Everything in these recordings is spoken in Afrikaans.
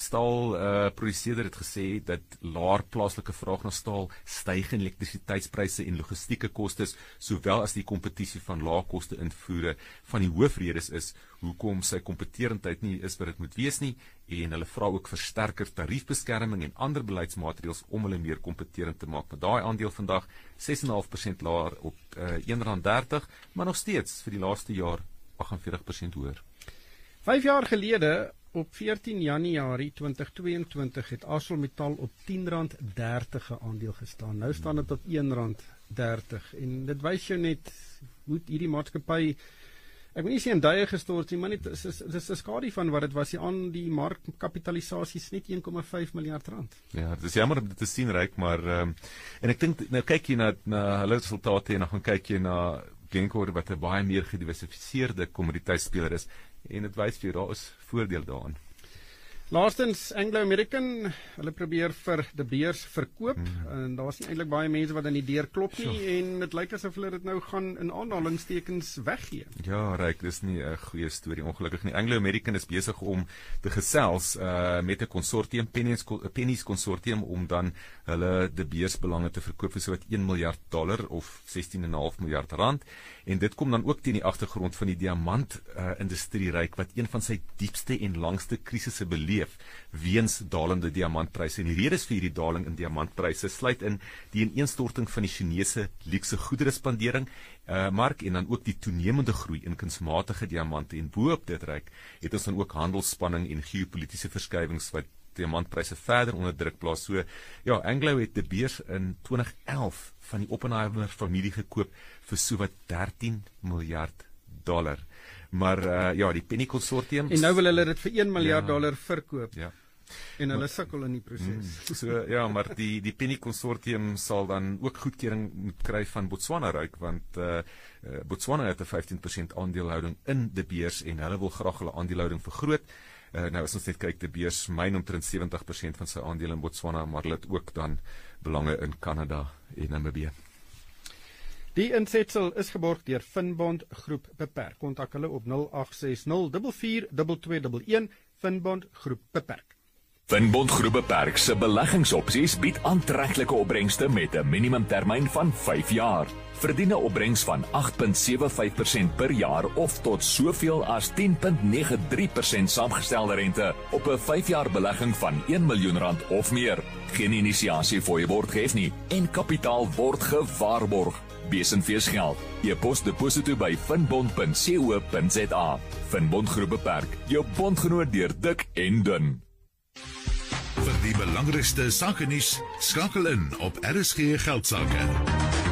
staalproduseerder het gesê dat laer plaaslike vraag na staal, stygende elektrisiteitspryse en logistieke kostes, sowel as die kompetisie van laagkoste invoere van die hoofredes is hoekom sy kompeterendheid nie is wat dit moet wees nie, en hulle vra ook vir sterker tariefbeskerming en ander beleidsmaatreëls om hulle meer kompeterend te maak. Maar daai aandeel vandag 6,5% laer op R1.30, maar nog steeds vir die laaste jaar 48% hoër. 5 jaar gelede, op 14 Januarie 2022, het ArcelorMittal op R10.30 'n aandeel gestaan. Nou staan dit op R1.30 en dit wys jou net hoe hierdie maatskappy, ek wil nie sê in duie gestort nie, maar net dis 'n skadu van wat dit was. Die markkapitalisasie is net R1.5 miljard. Ja, dit is jammer om dit te sien, Ryk, maar en ek dink, nou kyk jy na hulle resultate en dan gaan kyk jy na Glencore wat 'n baie meer gediversifiseerde kommoditeitsspeler is, en dit wys vir daar is voordeel daarin. Laastens, Anglo American, hulle probeer vir De Beers verkoop, en daar's nie eintlik baie mense wat aan die deur klop nie, en dit lyk asof hulle dit nou gaan in aanhalingstekens weggee. Ja, Ryk, dis nie 'n goeie storie, ongelukkig nie. Anglo American is besig om te gesels met 'n konsortium, Pennies konsortium, om dan hulle De Beers belange te verkoop vir sowat $1 miljard of R16,5 miljard, en dit kom dan ook teen die agtergrond van die diamant industrie, Ryk, wat een van sy diepste en langste krisisse beleef weens dalende diamantpryse. En die redes vir hierdie daling in diamantpryse sluit in die ineenstorting van die Chinese luukse goederespandering mark, en dan ook die toenemende groei in kunsmatige diamante, en bo-op dit, Ryk, het ons dan ook handelsspanning en geopolitiese verskywings wat diamantpryse verder onder druk plaas. So ja, Anglo het De Beers in 2011 van die Oppenheimer familie gekoop vir sowat $13 miljard. Maar ja, die Penny konsortium, En nou wil hulle dit vir $1 miljard verkoop. Ja. En hulle sukkel in die proses. So ja, maar die Penny konsortium sal dan ook goedkeuring moet kry van Botswana, Ryk, want Botswana het 'n 15% aandeelhouding in De Beers en hulle wil graag hulle aandeelhouding vergroot. Nou as ons net kyk, De Beers myn omtrent 70% van sy aandele in Botswana, maar hulle het ook dan belange in Kanada en Namibië. Die insetsel is geborg deur Finbond Groep Beperk. Kontak hulle op 0860 442211, Finbond Groep Beperk. Finbond Groep Beperk se beleggingsopsies bied aantreklike opbrengste met 'n minimumtermyn van 5 jaar. Verdien 'n opbrengs van 8.75% per jaar of tot soveel as 10.93% saamgestelde rente op 'n 5-jaar belegging van R1 miljoen of meer. Geen inisiasie fooie word gehef nie en kapitaal word gewaarborg. Besenfees geld. E-pos deposito by finbond.co.za. Finbond Groep Beperk. Jou bondgenoot deur dik en dun. Vir die belangrikste sakenuus, skakel in op RSG Geldsaake.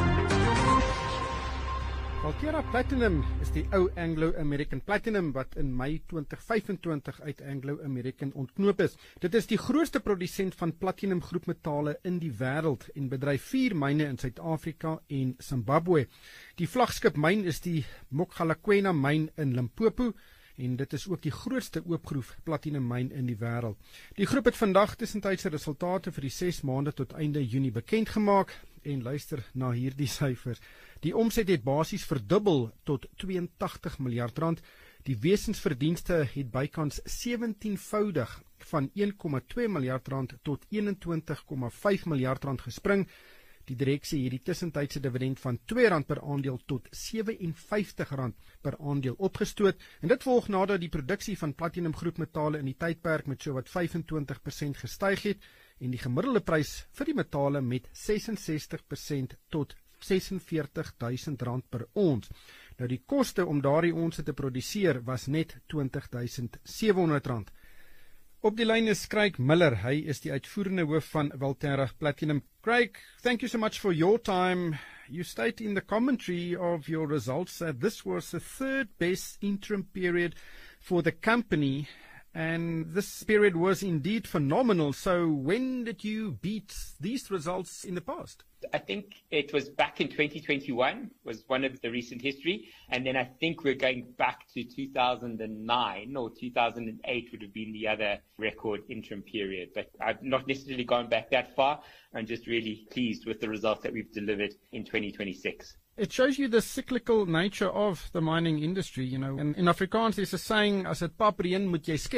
Valterra Platinum is die ou Anglo American Platinum wat in Mei 2025 uit Anglo American ontknoop is. Dit is die grootste produsent van platinum groepmetale in die wêreld en bedryf 4 myne in Suid-Afrika en Zimbabwe. Die vlaggenskap myn is die Mogalakwena myn in Limpopo, en dit is ook die grootste oopgroef platinum myn in die wêreld. Die groep het vandag tussentydse resultate vir die 6 maande tot einde Junie bekend gemaak, en luister na hierdie syfers. Die omset het basies verdubbel tot R82 miljard. Die wesensverdienste het bykans 17voudig van R1,2 miljard tot R21,5 miljard gespring. Die direksie het die tussentydse dividend van R2 per aandeel tot R57 per aandeel opgestoot, en dit volg nadat die produksie van platinum groepmetale in die tydperk met sowat 25% gestyg het, en die gemiddelde prys vir die metale met 66% tot R46.000 per ons. Nou die koste om daardie onsse te produseer was net R20.700. Op die lyn is Craig Miller. Hy is die uitvoerende hoof van Valterra Platinum. Craig, thank you so much for your time. You state in the commentary of your results that this was the third best interim period for the company, and this period was indeed phenomenal. So when did you beat these results in the past? I think it was back in 2021 was one of the recent history. And then I think we're going back to 2009 or 2008 would have been the other record interim period. But I've not necessarily gone back that far. I'm just really pleased with the results that we've delivered in 2026. It shows you the cyclical nature of the mining industry, you know. In Afrikaans there's a saying, as het pap reën moet jy skep.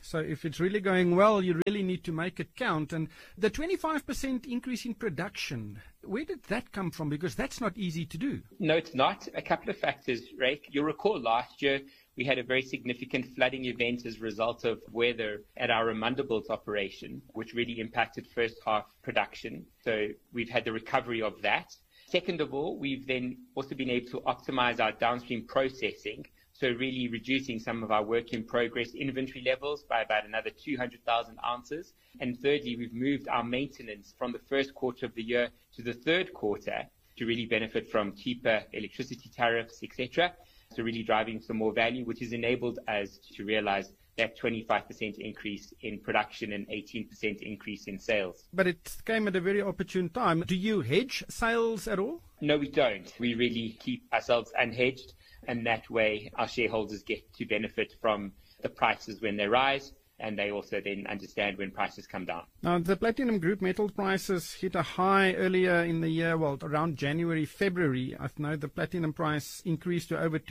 So if it's really going well, you really need to make it count. And the 25% increase in production, where did that come from? Because that's not easy to do. No, it's not. A couple of factors, Rake. You'll recall last year we had a very significant flooding event as a result of weather at our Amandelbult operation, which really impacted first half production. So we've had the recovery of that. Second of all, we've then also been able to optimize our downstream processing, so really reducing some of our work in progress inventory levels by about another 200,000 ounces. And thirdly, we've moved our maintenance from the first quarter of the year to the third quarter to really benefit from cheaper electricity tariffs, etc. So really driving some more value, which has enabled us to realize that 25% increase in production and 18% increase in sales. But it came at a very opportune time. Do you hedge sales at all? No, we don't. We really keep ourselves unhedged, and that way our shareholders get to benefit from the prices when they rise, and they also then understand when prices come down. Now, the platinum group metal prices hit a high earlier in the year, well, around January, February. I know the platinum price increased to over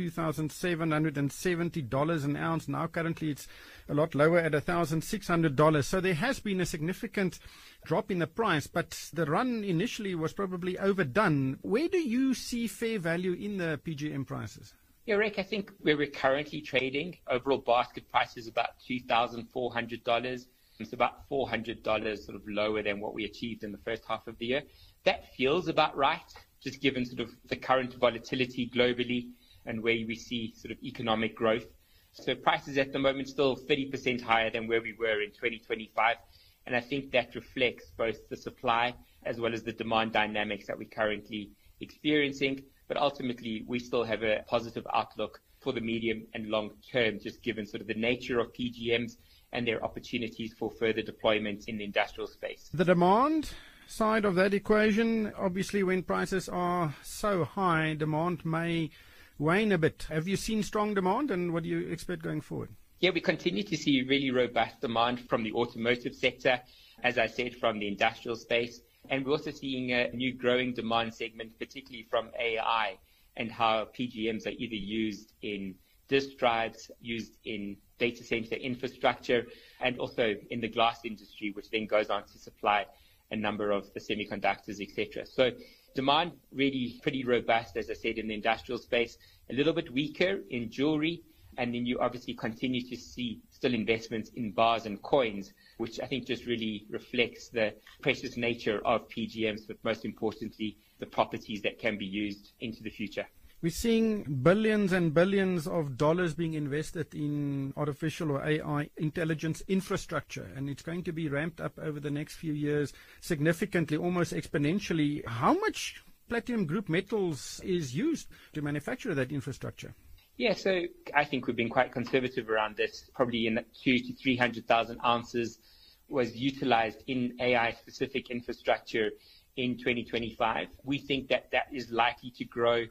$2,770 an ounce. Now, currently, it's a lot lower at $1,600. So there has been a significant drop in the price, but the run initially was probably overdone. Where do you see fair value in the PGM prices? Yeah, Rick, I think where we're currently trading, overall basket price is about $2,400. It's about $400 sort of lower than what we achieved in the first half of the year. That feels about right, just given sort of the current volatility globally and where we see sort of economic growth. So prices at the moment still 30% higher than where we were in 2025. And I think that reflects both the supply as well as the demand dynamics that we're currently experiencing. But ultimately, we still have a positive outlook for the medium and long term, just given sort of the nature of PGMs and their opportunities for further deployment in the industrial space. The demand side of that equation, obviously when prices are so high, demand may wane a bit. Have you seen strong demand, and what do you expect going forward? Yeah, we continue to see really robust demand from the automotive sector, as I said, from the industrial space. And we're also seeing a new growing demand segment, particularly from AI, and how PGMs are either used in disk drives, used in data center infrastructure, and also in the glass industry, which then goes on to supply a number of the semiconductors, etc. So demand really pretty robust, as I said, in the industrial space, a little bit weaker in jewelry. And then you obviously continue to see still investments in bars and coins, which I think just really reflects the precious nature of PGMs, but most importantly, the properties that can be used into the future. We're seeing billions and billions of dollars being invested in artificial or AI intelligence infrastructure, and it's going to be ramped up over the next few years significantly, almost exponentially. How much platinum group metals is used to manufacture that infrastructure? Yeah, so I think we've been quite conservative around this. Probably in 200,000 to 300,000 ounces was utilized in AI-specific infrastructure in 2025. We think that that is likely to grow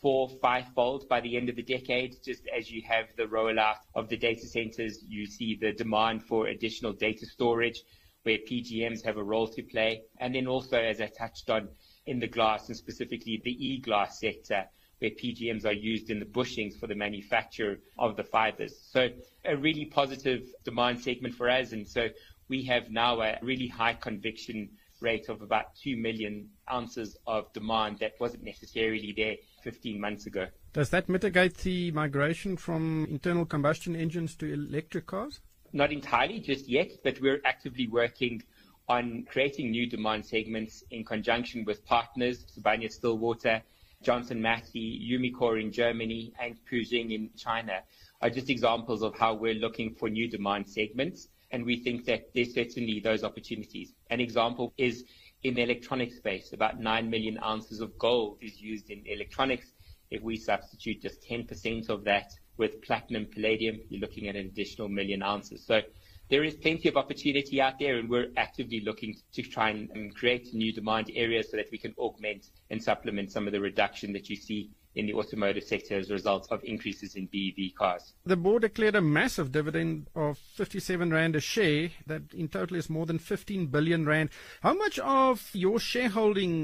4-5-fold by the end of the decade. Just as you have the rollout of the data centers, you see the demand for additional data storage, where PGMs have a role to play. And then also, as I touched on, in the glass and specifically the e-glass sector, where PGMs are used in the bushings for the manufacture of the fibers. So a really positive demand segment for us. And so we have now a really high conviction rate of about 2 million ounces of demand that wasn't necessarily there 15 months ago. Does that mitigate the migration from internal combustion engines to electric cars? Not entirely just yet, but we're actively working on creating new demand segments in conjunction with partners, Sibanye-Stillwater, Johnson Matthey, Umicore in Germany, and Pujing in China are just examples of how we're looking for new demand segments. And we think that there's certainly those opportunities. An example is in the electronic space. About 9 million ounces of gold is used in electronics. If we substitute just 10% of that with platinum, palladium, you're looking at an additional 1 million ounces. So there is plenty of opportunity out there, and we're actively looking to try and create new demand areas so that we can augment and supplement some of the reduction that you see in the automotive sector as a result of increases in BEV cars. The board declared a massive dividend of 57 Rand a share. That in total is more than 15 billion Rand. How much of your shareholding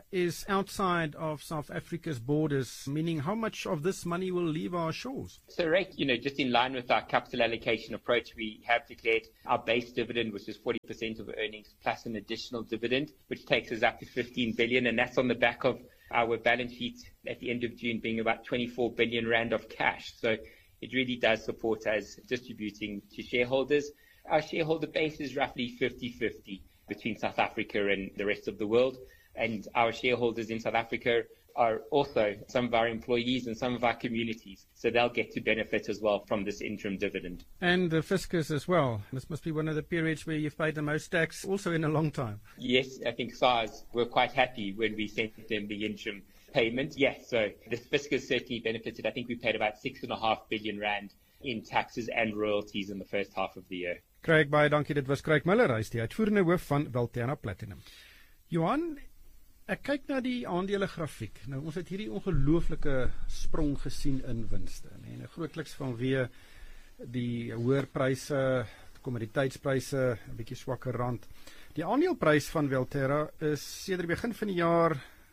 is outside of South Africa's borders, meaning how much of this money will leave our shores? So, Rick, just in line with our capital allocation approach, we have declared our base dividend, which is 40% of earnings, plus an additional dividend, which takes us up to 15 billion. And that's on the back of our balance sheet at the end of June being about 24 billion rand of cash. So it really does support us distributing to shareholders. Our shareholder base is roughly 50-50 between South Africa and the rest of the world. And our shareholders in South Africa are also some of our employees and some of our communities. So they'll get to benefit as well from this interim dividend. And the fiscus as well. This must be one of the periods where you've paid the most tax also in a long time. Yes, I think SARS were quite happy when we sent them the interim payment. Yes, so the fiscus certainly benefited. I think we paid about 6.5 billion rand in taxes and royalties in the first half of the year. Craig, baie dankie. Dit was Craig Miller, hy is die uitvoerende hoof van Valterra Platinum. Johan, ek kyk na die aandelegrafiek. Nou, ons het hierdie ongelooflike sprong gesien in winste. En grootliks vanweë die hoër pryse, kommoditeitspryse, 'n bietjie swakker rand. Die aandeleprys van Valterra is sedert die begin van die jaar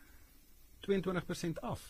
22% af.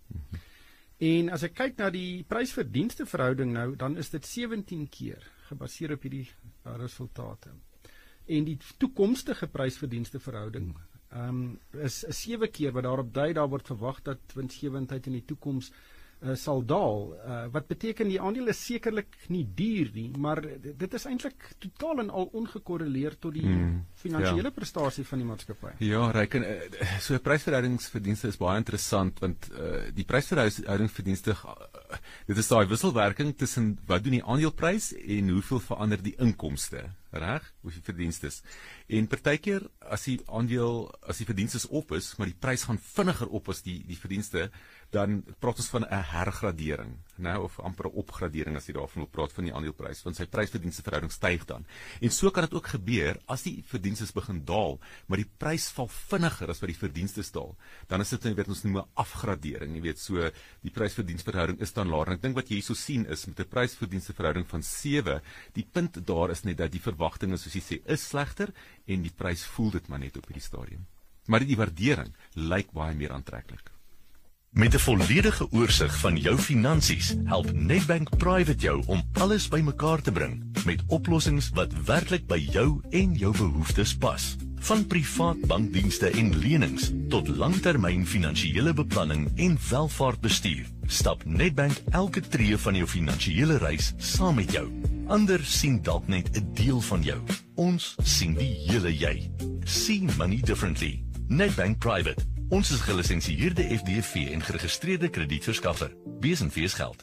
En as ek kyk na die prysverdienste verhouding nou, dan is dit 17 keer gebaseer op hierdie resultate. En die toekomstige prysverdienste verhouding is 7 keer wat daarop dui, daar word verwag dat winsgewendheid in die toekoms sal daal. Wat beteken die aandele is sekerlik nie duur nie, maar dit is eintlik totaal en al ongekorreleer tot die finansiële prestasie van die maatskappy. Ja, reken, so prysverhoudingsverdienste is baie interessant, want die prysverhoudingsverdienste, dit is daai wisselwerking tussen wat doen die aandeleprys en hoeveel verander die inkomste, reg? Hoe die verdienstes. En partykeer as die verdienstes op is, maar die prys gaan vinniger op as die verdienste, dan praat ons van 'n hergradering, of amper 'n opgradering as jy daarvan wil praat van die aandeleprys, want sy prysverdienste verhouding styg dan. En so kan dit ook gebeur as die verdienstes begin daal, maar die prys val vinniger as wat die verdienstes daal. Dan is dit ons noem 'n afgradering, so die prysverdiensverhouding is dan laer. En ek dink wat jy hierso sien is met 'n prysverdiensverhouding van 7, die punt daar is net dat die verwagtinge, soos jy sê, is slegter en die prys voel dit maar net op hierdie stadium. Maar die waardering lyk baie meer aantreklik. Met 'n volledige oorsig van jou finansies, help Nedbank Private jou om alles bymekaar te bring met oplossings wat werklik by jou en jou behoeftes pas. Van privaat bankdienste en lenings tot langtermyn finansiële beplanning en welvaartbestuur, stap Nedbank elke tree van jou finansiële reis saam met jou. Ander sien dalk net 'n deel van jou. Ons sien die hele jy. See money differently. Nedbank Private. Ons is gelisensieerde FDV en geregistreerde kredietverskaffer. Besenfees geld.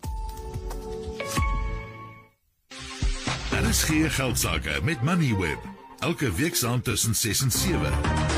RSG Geldsaake met Moneyweb. Elke week saam tussen 6 en 7.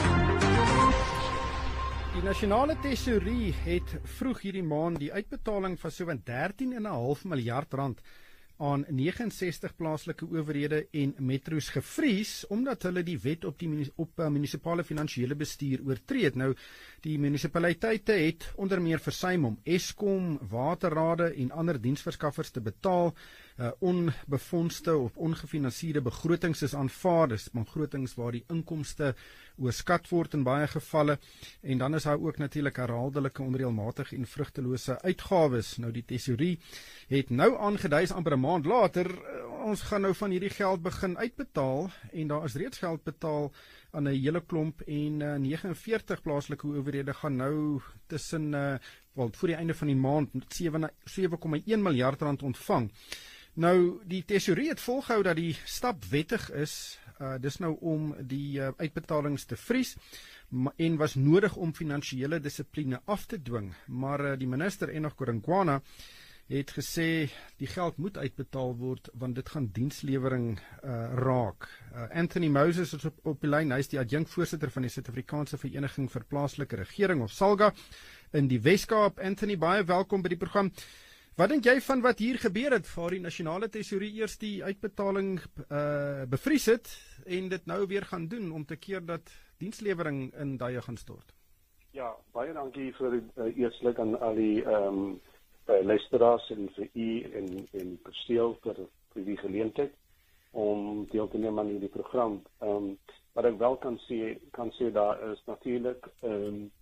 Die nasionale tesourie het vroeg hierdie maand die uitbetaling van sowat 13,5 miljard rand aan 69 plaaslike owerhede en metros gevries, omdat hulle die wet op munisipale finansiële bestuur oortree het. Nou, die munisipaliteite het onder meer versuim om Eskom, waterrade en ander diensverskaffers te betaal. Onbefondste of ongefinansierde begrotings is aanvaar, dis begrotings waar die inkomste oorskat word in baie gevalle, en dan is daar ook natuurlik herhaaldelike onreëlmatige en vrugtelose uitgawes. Nou, die tesourie het nou aangedui, amper 'n maand later, ons gaan nou van hierdie geld begin uitbetaal, en daar is reeds geld betaal aan 'n hele klomp, en 49 plaaslike owerhede gaan nou tussen, voor die einde van die maand 7,1 miljard rand ontvang. Nou, die tesourie het volgehou dat die stap wettig is, dis nou om die uitbetalings te vries, en was nodig om finansiële dissipline af te dwing, maar die minister Enoch Godongwana het gesê die geld moet uitbetaal word, want dit gaan dienslewering raak. Anthony Moses is op die lyn, hy is die adjunkvoorsitter van die Suid-Afrikaanse Vereniging vir Plaaslike Regering, of SALGA, in die Weskaap. Anthony, baie welkom by die program. Wat dink jy van wat hier gebeur het, waar die nasionale tesourie eers die uitbetaling bevries het, en dit nou weer gaan doen, om te keer dat dienslewering in duie gaan stort? Ja, baie dankie vir eerslik aan al die luisteraars en vir u en Perseel vir die geleentheid om deel te neem aan hierdie program. Wat ek wel kan sê daar is natuurlik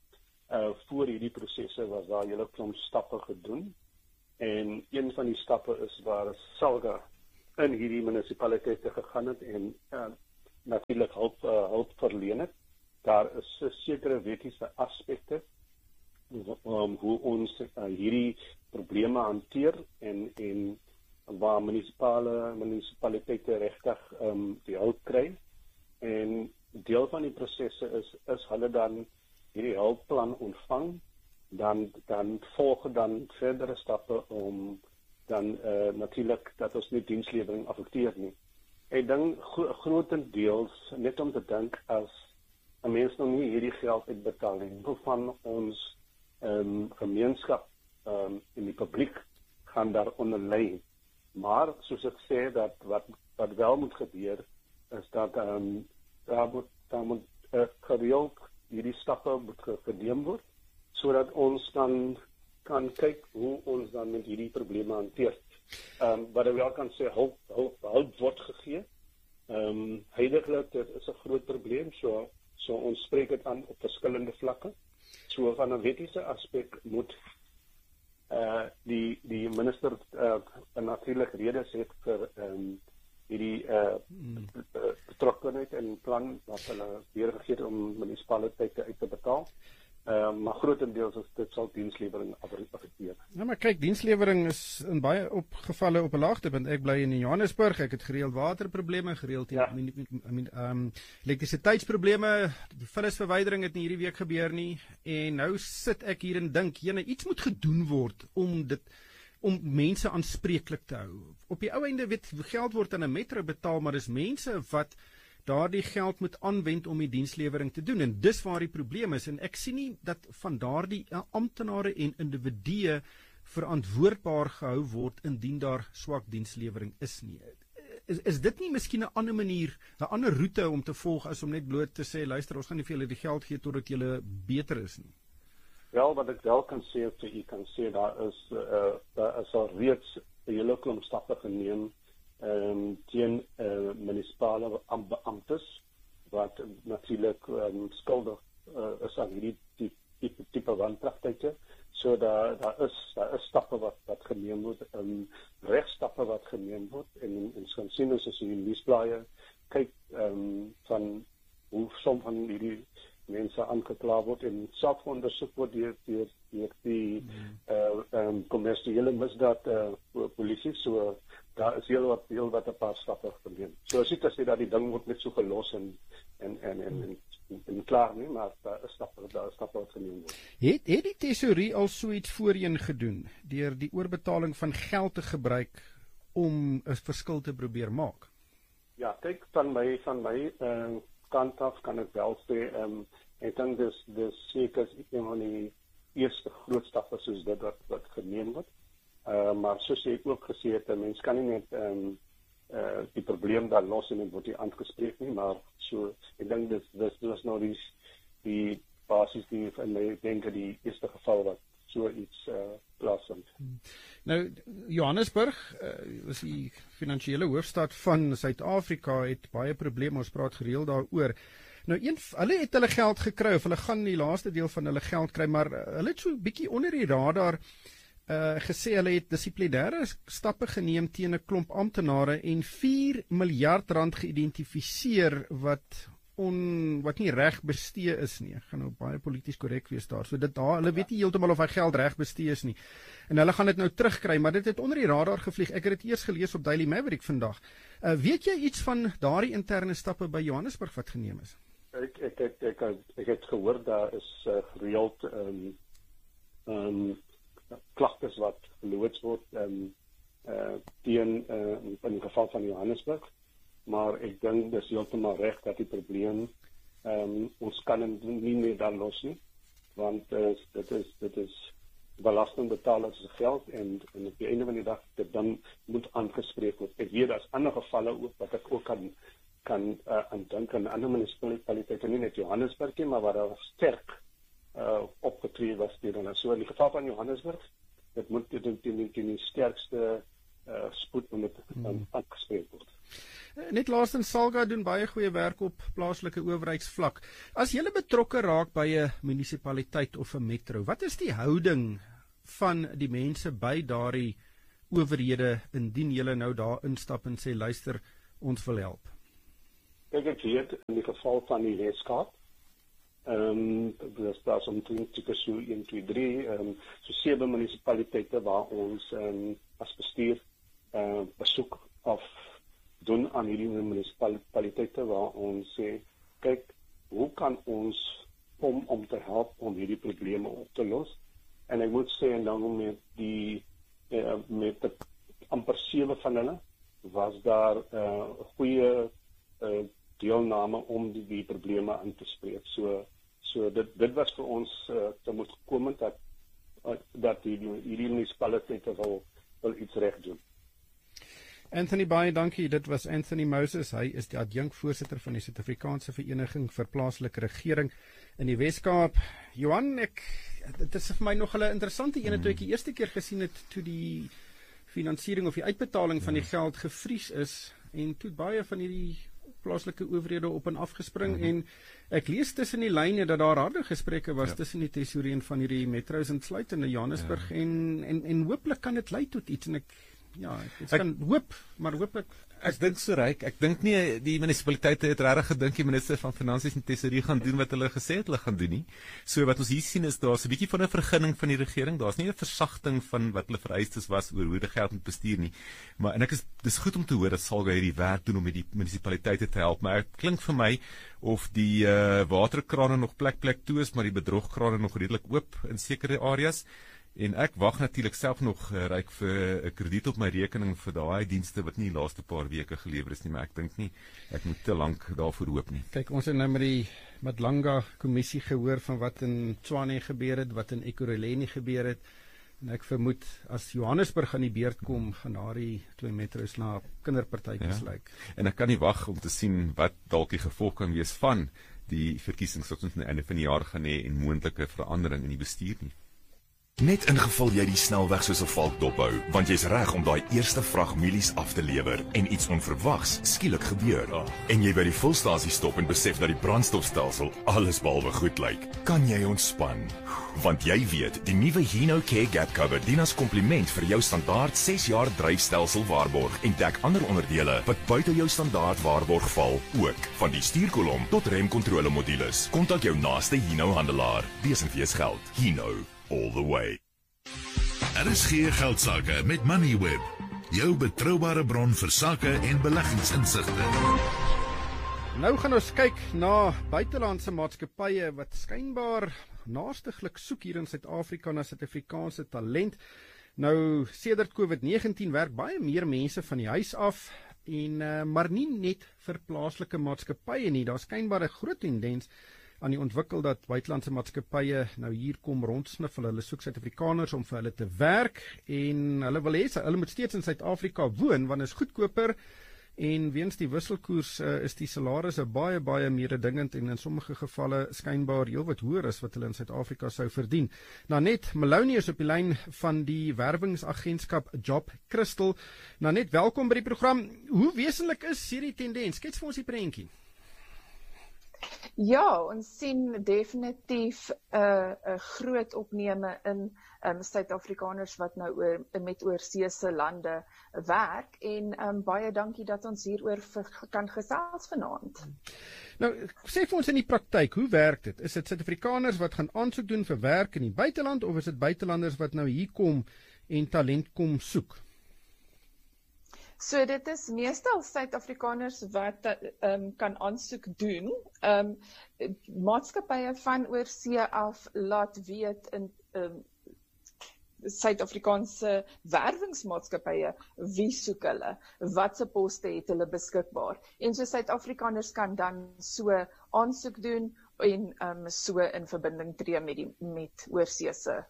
voor hierdie prosesse was daar 'n hele klomp stappe gedoen. En een van die stappe is waar SALGA in hierdie munisipaliteite gegaan het en natuurlik hulp verleen het. Daar is sekere wettiese aspekte hoe ons hierdie probleme hanteer en waar munisipaliteite regtig die hulp kry. En deel van die prosesse is hulle dan hierdie hulpplan ontvang, dan volg dan verdere stappe om dan natuurlik dat ons nie dienslewering affekteer nie. Ek dink grootendeels net om te dink as 'n mens nou nie hierdie geld uitbetaal nie, hoeveel van ons gemeenskap en die publiek gaan daaronder ly. Maar soos ek sê dat wat wel moet gebeur is dat daar moet gereeld hierdie stappe moet geneem word sodat ons dan kan kyk hoe ons dan met hierdie probleme hanteer. Wat ek wel kan sê, hulp word gegee. Huidiglik is 'n groot probleem, so ons spreek dit aan op verskillende vlakke. So van 'n wettiese aspek moet die minister natuurlik redes het vir hierdie betrokkenheid en plan wat hulle weergegee het om munisipaliteite uit te betaal. Maar grootendeels is dit sal dienslewering affekteer. Nou maar kyk, dienslewering is in baie gevalle op 'n laagtepunt. Ek bly in Johannesburg, ek het gereeld waterprobleme, gereeld elektrisiteitsprobleme, die vullisverwydering het nie hierdie week gebeur nie, en nou sit ek hier en dink, iets moet gedoen word om mense aanspreeklik te hou. Op die ou einde geld word aan 'n metro betaal, maar dis mense wat daardie geld moet aanwend om die dienslewering te doen, en dis waar die probleem is, en ek sien nie dat van daardie amptenare en individue verantwoordbaar gehou word indien daar swak dienslewering is nie. Is dit nie miskien 'n ander manier, 'n ander roete om te volg as om net bloot te sê, luister, ons gaan nie vir julle die geld gee totdat julle beter is nie? Wel, wat ek wel kan sê, kan sê daar is al reeds 'n hele klomp stappe geneem teen munisipale beamptes wat natuurlik skuldig is aan hierdie tipe wanpraktyke. So daar is stappe wat geneem word, regstappe wat geneem word, en ons kan sien as jy in die nuusblaaie kyk van hoe som van hierdie mense aangekla word en self ondersoek word deur die kommersiële misdaad polisie. So daar is heel wat 'n paar stappe geneem. So as jy kan sê dat die ding word net so gelos en klaar nie, maar daar is stappe wat geneem word. Het die tesourie al so iets voorheen gedoen deur die oorbetaling van geld te gebruik om 'n verskil te probeer maak? Ja, kyk, van my kant af kan ek wel sê, ek dink dis seker een van die eerste groot stappe soos dit wat geneem word. Maar soos jy ook gesê het, mens kan nie net die probleem daar los en dit word nie aangespreek nie, maar so, ek dink dis was nou die basis die in my denke die eerste geval wat so iets plaasvind. Nou, Johannesburg is die finansiële hoofstad van Suid-Afrika, het baie probleme, ons praat gereeld daaroor. Nou, hulle het hulle geld gekry, of hulle gaan die laaste deel van hulle geld kry, maar hulle het so 'n bietjie onder die radar gesê hulle het dissiplinêre stappe geneem teen 'n klomp amptenare en 4 miljard rand geïdentifiseer wat nie reg bestee is nie. Ek gaan nou baie polities korrek wees daar. So hulle weet nie heeltemal of hy geld reg bestee is nie. En hulle gaan dit nou terugkry, maar dit het onder die radar gevlieg. Ek het dit eers gelees op Daily Maverick vandag. Weet jy iets van daardie interne stappe by Johannesburg wat geneem is? Ek het gehoor daar is gereeld klagtes wat geloods word teen in die geval van Johannesburg, maar ek dink dis heeltemal reg dat die probleem ons kan nie meer dan los nie, want dit is belastingbetalers se geld en op die einde van die dag dit dan moet aangespreek word. Ek weet daar's ander gevalle ook wat ek ook kan aan dink aan ander munisipaliteite, nie net Johannesburg nie, maar waar daar sterk opgetree was deur hulle. So in die geval van Johannesburg, dit moet die sterkste spoed moet aangespreek word. Net laastens, SALGA doen baie goeie werk op plaaslike owerheidsvlak. As jy betrokke raak by 'n munisipaliteit of 'n metro, wat is die houding van die mense by daardie owerhede indien jy nou daar instap en sê luister, ons wil help? Ek weet in die geval van die Weskaap, daar is omtrent so 1, 2, 3, so 7 munisipaliteite waar ons as bestuur besoek of doen aan hierdie munisipaliteite waar ons sê, kyk, hoe kan ons om te help om hierdie probleme op te los? En ek moet sê, en dan met amper 7 van hulle, was daar goeie deelname om die probleme aan te spreek. So dit was vir ons te moet gekom dat hierdie munisipaliteite wil iets reg doen. Anthony, baie dankie. Dit was Anthony Moses. Hy is die adjunkvoorsitter van die Suid-Afrikaanse Vereniging vir Plaaslike Regering in die Weskaap. Johan, dit is vir my nog 'n interessante ene toe ek die eerste keer gesien het toe die finansiering of die uitbetaling van die geld gevries is en toe baie van hierdie plaaslike owerhede op en afgespring en ek lees tussen die lyne dat daar harde gesprekke was tussen die tesourier van hierdie metros insluitende Johannesburg en hooplik kan dit lei tot iets en ek kan hoop, maar hooplik ek dink so ryk. Ek dink nie die munisipaliteite het regtig gedink die minister van Finansies en Tesourier gaan doen wat hulle gesê het hulle gaan doen nie. So wat ons hier sien is daar's 'n bietjie van 'n vergunning van die regering. Daar's nie 'n versagting van wat hulle vereistes was oor hoe die geld moet bestuur nie. Maar en dis goed om te hoor dat SALGA hierdie werk doen om met die munisipaliteite te help, maar dit klink vir my of die waterkrane nog plek toe is, maar die bedrogkrane nog redelik oop in sekere areas. En ek wag natuurlik self nog ryk vir 'n krediet op my rekening vir daai dienste wat nie die laaste paar weke gelewer is nie, maar ek dink nie ek moet te lank daarvoor hoop nie. Kyk, ons het nou met die Madlanga kommissie gehoor van wat in Tshwane gebeur het, wat in Ekurhuleni gebeur het. En ek vermoed as Johannesburg aan die beurt kom, gaan daardie 2 metros na kinderpartytjies lyk. En ek kan nie wag om te sien wat dalk die gevolg kan wees van die verkiesings wat ons aan die einde van die jaar gaan hê en moontlike verandering in die bestuur nie. Net in geval jy die snelweg soos 'n valk dophou, want jy's reg om daai eerste vrag mielies af te lewer en iets onverwags skielik gebeur. En jy by die fulstasie stop en besef dat die brandstofstelsel alles behalwe goed lyk. Kan jy ontspan? Want jy weet, die nuwe Hino Care Gap Cover dien as kompliment vir jou standaard 6 jaar dryfstelsel waarborg en dek ander onderdele wat buite jou standaard waarborg val ook, van die stuurkolom tot remkontrole modules. Kontak jou naaste Hino handelaar. Wees en wees geld. Hino. All the way. RSG Geldsaake met Moneyweb, jou betroubare bron vir sake en beleggingsinsigte. Nou gaan ons kyk na buitelandse maatskappye wat skynbaar naastiglik soek hier in Suid-Afrika na Suid-Afrikaanse talent. Nou sedert COVID-19 werk baie meer mense van die huis af en maar nie net vir plaaslike maatskappye nie. Daar skynbaar 'n groot tendens aan die ontwikkel dat buitelandse maatskappye nou hier kom rondsniffel. Hulle soek Suid-Afrikaners om vir hulle te werk en hulle wil hê hulle moet steeds in Suid-Afrika woon want is goedkoper en weens die wisselkoers is die salarisse baie mededingend en in sommige gevalle skynbaar heelwat hoër as wat hulle in Suid-Afrika sou verdien. Nanet Maloney is op die lyn van die werwingsagentskap Job Crystal. Nanet, welkom by die program. Hoe wesenlik is hierdie tendens? Skets vir ons die prentjie. Ja, ons sien definitief 'n groot opname in Suid-Afrikaners wat nou met oorseese lande werk en baie dankie dat ons hieroor kan gesels vanaand. Nou, sê vir ons in die praktyk, hoe werk dit? Is dit Suid-Afrikaners wat gaan aansoek doen vir werk in die buiteland of is dit buitelanders wat nou hier kom en talent kom soek? So dit is meestal Suid-Afrikaners wat kan aansoek doen. Maatskappye van oorsee af laat weet in Suid-Afrikaanse werwingsmaatskappye wie soek hulle, watse poste het hulle beskikbaar. En so Suid-Afrikaners kan dan so aansoek doen en so in verbinding tree met oorsese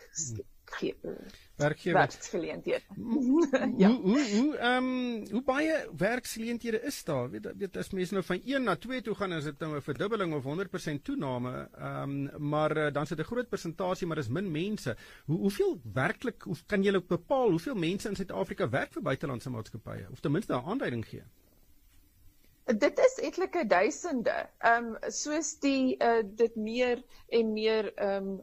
werksgeleenthede. Ja. Hoe baie werksgeleenthede is daar? Weet as mense nou van 1 na 2 toe gaan, is dit nou 'n verdubbeling of 100% toename, maar dan sit 'n groot persentasie, maar dis min mense. Hoeveel werklik, kan jy bepaal hoeveel mense in Suid-Afrika werk vir buitelandse maatskappye of ten minste 'n aanduiding gee? Dit is etlike duisende. Soos dit meer en meer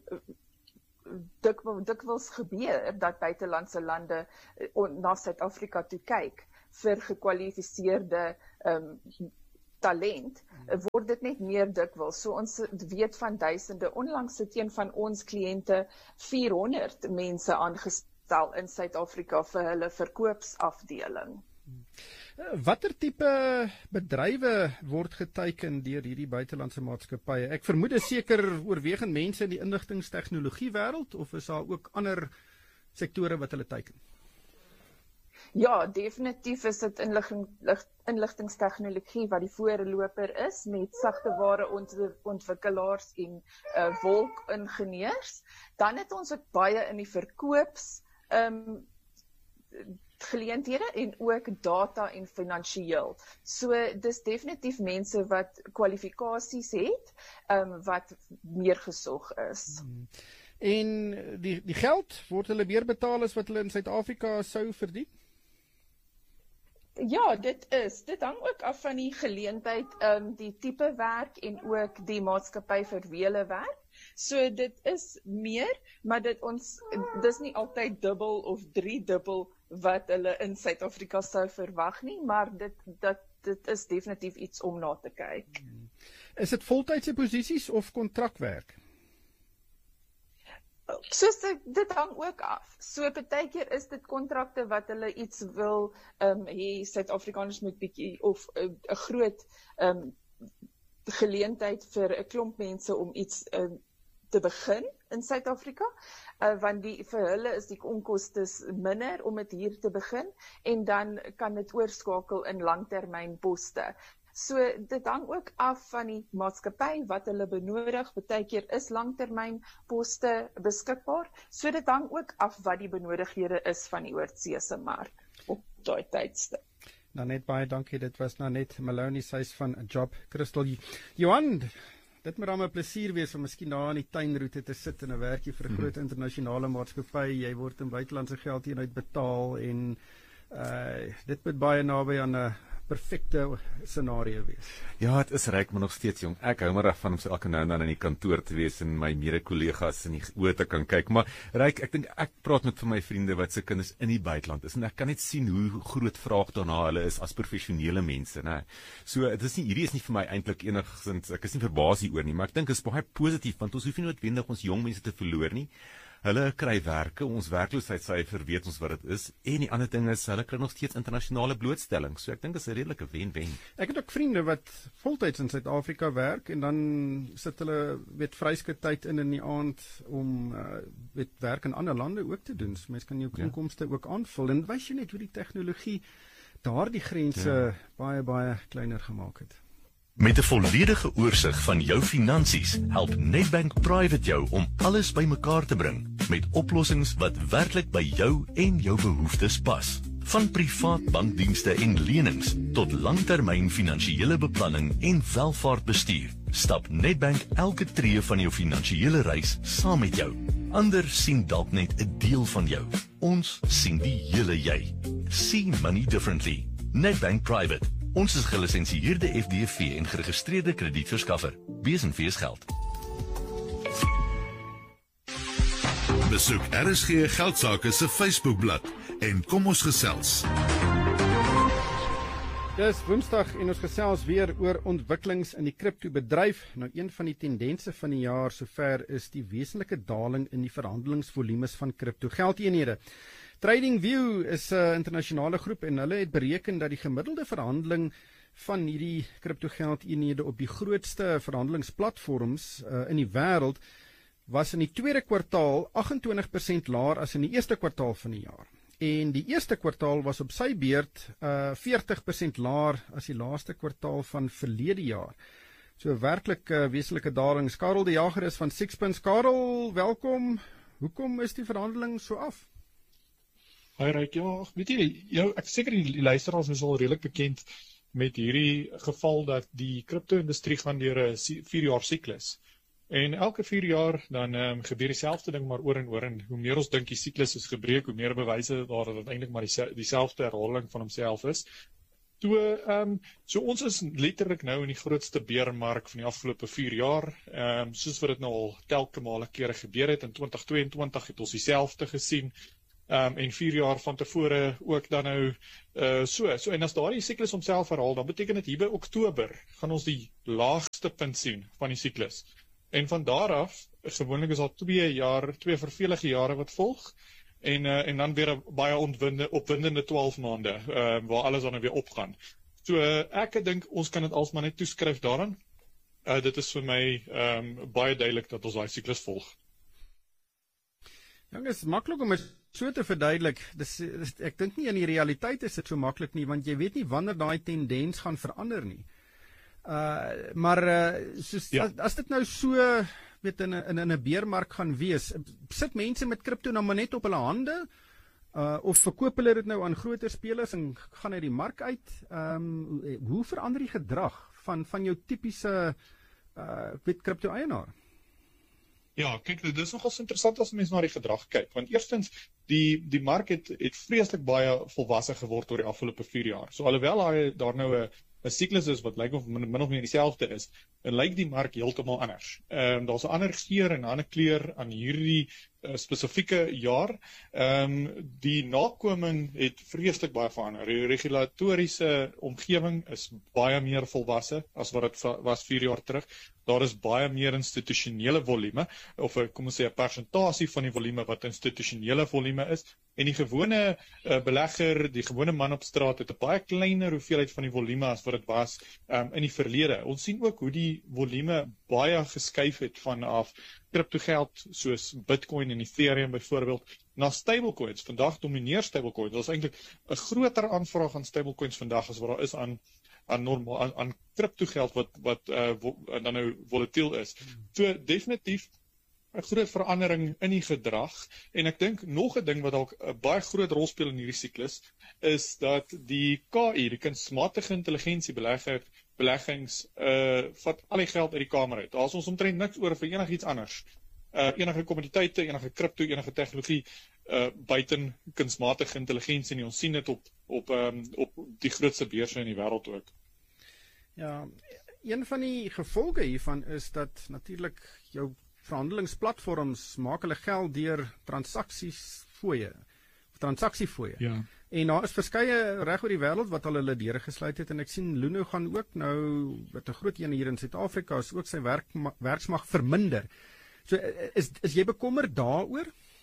dikwels gebeur dat buitelandse lande na Suid-Afrika toe kyk vir gekwalifiseerde talent, word dit net meer dikwels. So ons weet van duisende. Onlangs het een van ons kliënte 400 mense aangestel in Suid-Afrika vir hulle verkoopsafdeling. Watter tipe bedrywe word geteiken deur hierdie buitelandse maatskappye? Ek vermoed is seker oorwegend mense in die inligtingstegnologie wêreld, of is daar ook ander sektore wat hulle teiken? Ja, definitief is dit inligtingstegnologie wat die voorloper is, met sagteware ontwikkelaars en wolkingenieurs. Dan het ons ook baie in die verkoops geleenthede en ook data en finansiëel. So dis definitief mense wat kwalifikasies het, wat meer gesog is. En die geld, word hulle meer betaal as wat hulle in Suid-Afrika sou verdien? Ja, dit hang ook af van die geleentheid, die tipe werk en ook die maatskappy vir wie hulle werk. So dit is meer, maar dis nie altyd dubbel of driedubbel wat hulle in Suid-Afrika sou verwag nie, maar dit is definitief iets om na te kyk. Is dit voltydse posisies of kontrakwerk? Soos dit hang ook af. So partykeer is dit kontrakte wat hulle iets wil hê Suid-Afrikaners moet bietjie of 'n groot geleentheid vir 'n klomp mense om iets te begin in Suid-Afrika, want vir hulle is die onkostes minder om dit hier te begin, en dan kan dit oorskakel in langtermynposte. So dit hang ook af van die maatskappy wat hulle benodig. Partykeer is langtermynposte beskikbaar. So dit hang ook af wat die benodighede is van die oorseese mark op daai tydstip. Nanet, baie dankie. Dit was Nanet Maloney, sy is van Job Crystal. Johan, dit moet dan 'n plesier wees om miskien daar in die tuinroete te sit en 'n werkie vir 'n groot internasionale maatskappy. Jy word in buitelandse geld hieruit betaal en dit moet baie naby aan 'n perfekte scenario wees. Ja, dit is ryk, maar nog steeds jong. Ek hou maar daarvan om so elke nou en dan in die kantoor te wees en my mede-kollegas in die oë te kan kyk. Maar ryk, ek dink ek praat met van my vriende wat se kinders in die buiteland is en ek kan net sien hoe groot vraag daarna hulle is as professionele mense, né? So hierdie is nie vir my eintlik enigsins, ek is nie verbaas hieroor nie, maar ek dink dit is baie positief want ons hoef nie noodwendig ons jong mense te verloor nie. Hulle kry werke, ons werkloosheidssyfer weet ons wat dit is, en die ander ding is, hulle kry nog steeds internasionale blootstelling, so ek dink dit is 'n redelike wen-wen. Ek het ook vriende wat voltyds in Suid-Afrika werk, en dan sit hulle, vryskutyd in die aand, om werk in ander lande ook te doen, so mens kan jou inkomste ook aanvul, en wys jy net hoe die tegnologie daardie grense baie, baie kleiner gemaak het. Met 'n volledige oorsig van jou finansies, help Nedbank Private jou om alles bymekaar te bring met oplossings wat werklik by jou en jou behoeftes pas. Van privaat bankdienste en lenings tot langtermyn finansiële beplanning en welvaartbestuur, stap Nedbank elke tree van jou finansiële reis saam met jou. Ander sien dalk net 'n deel van jou. Ons sien die hele jy. See money differently. Nedbank Private. Ons is gelisensieerde FDV en geregistreerde kredietverskaffer. Wees en wees geld. Besoek RSG Geldsaake se Facebookblad en kom ons gesels. Dis Woensdag en ons gesels weer oor ontwikkelings in die kriptobedryf. Nou, een van die tendense van die jaar sover is die wesenlike daling in die verhandelingsvolumes van kriptogeldeenhede. TradingView is 'n internasionale groep en hulle het bereken dat die gemiddelde verhandeling van hierdie kriptogeldeenhede op die grootste verhandelingsplatforms in die wêreld was in die tweede kwartaal 28% laer as in die eerste kwartaal van die jaar. En die eerste kwartaal was op sy beurt 40% laer as die laaste kwartaal van verlede jaar. So werklik wesenlike dalings. Karel die Jager is van Sixpence. Karel, welkom. Hoekom is die verhandeling so af? Hi Ryk, ja, weet jy, ek seker die luisteraars is al redelik bekend met hierdie geval dat die kripto-industrie gaan deur 'n 4-jaar siklus. En elke 4 jaar dan gebeur dieselfde ding maar oor en hoe meer ons dink die siklus is gebreek, hoe meer bewyse daar dat eintlik maar dieselfde herhaling van homself is. So ons is letterlik nou in die grootste beermark van die afgelope 4 jaar. Soos wat dit nou al telke male kere gebeur het, in 2022 het ons dieselfde gesien. En 4 jaar van tevore ook dan nou so en as daardie siklus homself herhaal, dan beteken dit hier by Oktober gaan ons die laagste punt sien van die siklus. En van daar af, gewoonlik is daar 2 vervelige jare wat volg, en dan weer 'n baie opwindende 12 maande, waar alles dan weer opgaan. So ek dink ons kan dit alsmaar net toeskryf daaraan. Dit is vir my baie duidelik dat ons daai siklus volg. Ja, dit is maklik om so te verduidelik. Ek dink nie in die realiteit is dit so maklik nie, want jy weet nie wanneer daai tendens gaan verander nie. Maar as dit nou so weet in 'n beermark gaan wees, sit mense met kripto nou maar net op hulle hande, of verkoop hulle dit nou aan groter spelers en gaan uit die mark uit? Hoe verander die gedrag van jou tipiese kripto eienaar? Ja, kyk, dit is nogals interessant as mense na die gedrag kyk, want eerstens, die mark het vreeslik baie volwasse geword oor die afgelope 4 jaar. So alhoewel daar nou 'n siklus is wat lyk of min of meer dieselfde is, en lyk die mark heeltemal anders. Daar's 'n ander geur en 'n ander kleur aan hierdie spesifieke jaar. Die nakoming het vreeslik baie verander. Die regulatoriese omgewing is baie meer volwasse as wat dit was 4 jaar terug. Daar is baie meer institusionele volume, of kom ons sê 'n persentasie van die volume wat institusionele volume is, en die gewone belegger, die gewone man op straat het 'n baie kleiner hoeveelheid van die volume as wat dit was in die verlede. Ons sien ook hoe die volume baie geskuif het vanaf kriptogeld soos Bitcoin en Ethereum byvoorbeeld na stablecoins. Vandag domineer stablecoins. Daar is eintlik 'n groter aanvraag aan stablecoins vandag as wat daar is aan kriptogeld wat dan nou volatiel is. So definitief 'n groot verandering in die gedrag, en ek dink nog 'n ding wat dalk 'n baie groot rol speel in hierdie siklus is dat die KI, die kunsmatige intelligensie beleggings vat al die geld uit die kamer uit. Daar is ons omtrent niks oor vir enigiets anders. Enige kommoditeite, enige kripto, enige tegnologie buiten kunsmatige intelligensie, en ons sien dit op die grootste beurse in die wêreld ook. Ja, een van die gevolge hiervan is dat natuurlik jou verhandelingsplatforms maak hulle geld deur transaksiefooie. Ja. En daar is verskeie reg oor die wêreld wat al hulle deure gesluit het, en ek sien Luno gaan ook nou, met 'n groot een hier in Suid-Afrika, is ook sy werksmag verminder. So is jy bekommerd daaroor?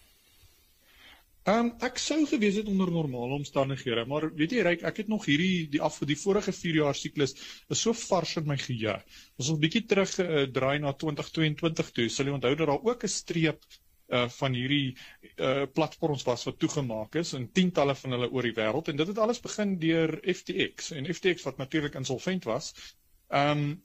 Ek sou gewees het onder normale omstandighede, maar weet jy Ryk, ek het nog die vorige 4 jaar siklus is so vars in my geheue. As ons 'n bietjie terug draai na 2022 toe, sal jy onthou dat daar ook 'n streep van hierdie platforms was wat toegemaak is, en tientalle van hulle oor die wêreld, en dit het alles begin deur FTX, en FTX wat natuurlik insolvent was. En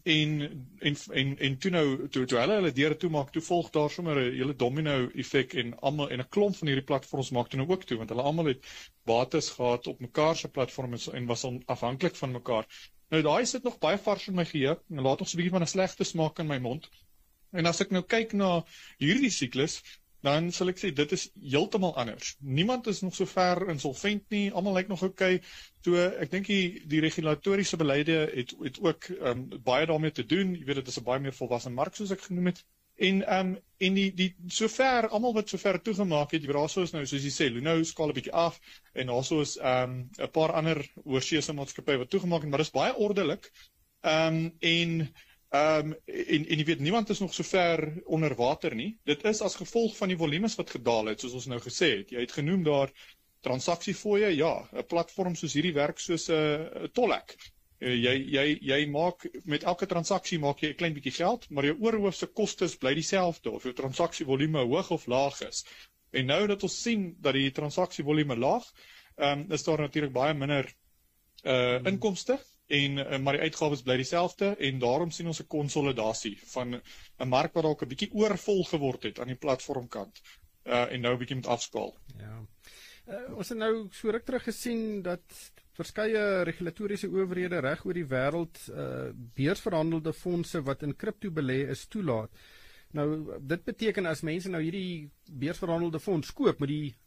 toe hulle deure toemaak, toe volg daar sommer 'n hele domino effek, en 'n klomp van hierdie platforms maak toe nou ook toe, want hulle almal het bates gehad op mekaar se platforms en was afhanklik van mekaar. Nou daai sit nog baie vars in my geheue, en laat nog so 'n bietjie van 'n slegte smaak in my mond. En as ek nou kyk na hierdie siklus, dan sal ek sê dit is heeltemal anders. Niemand is nog so ver insolvent nie, almal lyk nog okay. So ek dink die regulatoriese beleide het ook baie daarmee te doen. Jy weet, dit is 'n baie meer volwasse mark soos ek genoem het. En die sover almal wat sover toegemaak het, daarso is nou soos jy sê, Luno skaal 'n bietjie af, en daarso is 'n paar ander oorseese maatskappye wat toegemaak het, maar dit is baie ordelik. En jy weet, niemand is nog so ver onder water nie. Dit is as gevolg van die volumes wat gedaal het, soos ons nou gesê het. Jy het genoem daar transaksiefooie, ja, 'n platform soos hierdie werk soos 'n tolhek. Jy maak met elke transaksie maak jy 'n klein bietjie geld, maar jou oorhoofse kostes bly dieselfde of jou transaksievolume hoog of laag is. En nou dat ons sien dat die transaksievolume laag, is daar natuurlik baie minder inkomste. Maar die uitgawes bly dieselfde, en daarom sien ons 'n konsolidasie van 'n mark wat dalk 'n bietjie oorvol geword het aan die platformkant, en nou 'n bietjie met afskaal. Ja. Ons het nou so ruk terug gesien dat verskeie regulatoriese owerhede reg oor die wêreld beursverhandelde fondse wat in kripto belê is toelaat. Nou dit beteken as mense nou hierdie beursverhandelde fonds koop, moet die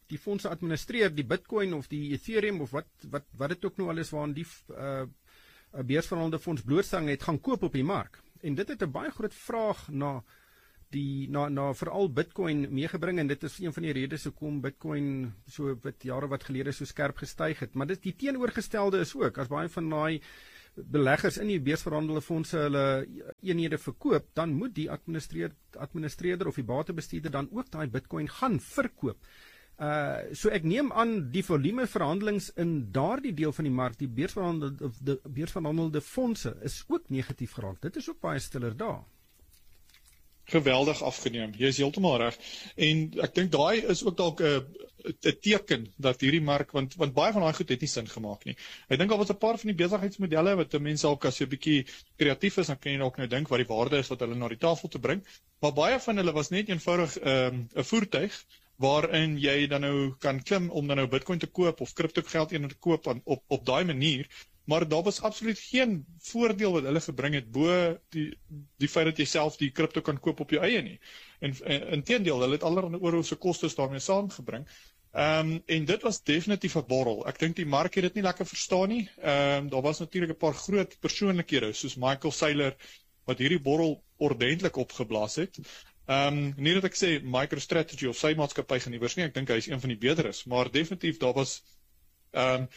die fondse administreer, die Bitcoin of die Ethereum of wat dit ook nou al is waarin die beursverhandelde fonds blootstelling het gaan koop op die mark. En dit het 'n baie groot vraag na veral Bitcoin meegebring, en dit is een van die redes hoekom Bitcoin so jare wat gelede so skerp gestyg het. Maar dit die teenoorgestelde is ook, as baie van daai beleggers in die beursverhandelde fondse hulle eenhede verkoop, dan moet die administreerder of die batebestuurder dan ook daai Bitcoin gaan verkoop. So ek neem aan die volume verhandelings in daardie deel van die mark, die beursverhandelde fondse, is ook negatief geraak. Dit is ook baie stiller daar. Geweldig afgeneem. Jy is heeltemal reg. En ek dink daai is ook dalk 'n teken dat hierdie mark, want baie van daai goed het nie sin gemaak nie. Ek dink al was 'n paar van die besigheidsmodelle wat mense dalk as jy 'n bietjie kreatief is, dan kan jy dalk nou dink wat die waarde is wat hulle na die tafel te bring. Maar baie van hulle was net eenvoudig 'n voertuig waarin jy dan nou kan klim om dan nou Bitcoin te koop of kriptogeld te koop op daai manier. Maar daar was absoluut geen voordeel wat hulle gebring het bo die feit dat jy self die kripto kan koop op jou eie nie. En inteendeel, hulle het allerlei oorhoofse kostes daarmee saamgebring. En dit was definitief 'n borrel. Ek dink die mark het dit nie lekker verstaan nie. Daar was natuurlik 'n paar groot persoonlikhede soos Michael Saylor wat hierdie borrel ordentlik opgeblaas het. Nie dat ek sê MicroStrategy of sy maatskappy gaan iewers nie, ek dink hy is een van die beteres, maar definitief daar was 'n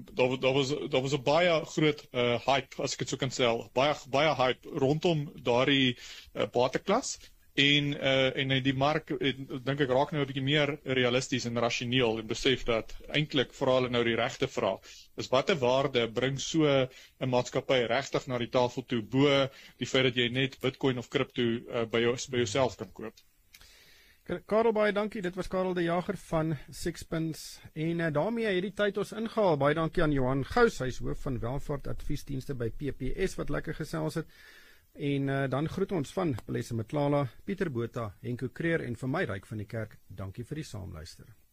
baie groot hype, as ek dit so kan sê, baie hype rondom daardie bateklas. En die mark, dink ek, raak nou 'n bietjie meer realisties en rasioneel en besef dat eintlik vra hulle nou die regte vraag. Dis watter waarde bring so 'n maatskappy regtig na die tafel toe bo die feit dat jy net Bitcoin of kripto by jouself kan koop. Karel, baie dankie. Dit was Karel de Jager van Sixpence. En daarmee het die tyd ons ingehaal. Baie dankie aan Johan Gous, hy is hoof van welvaart adviesdienste by PPS wat lekker gesels het. En dan groet ons van Pelesse Matlala, Pieter Botha, Henko Creer en vir my Ryk van die Kerk. Dankie vir die saamluister.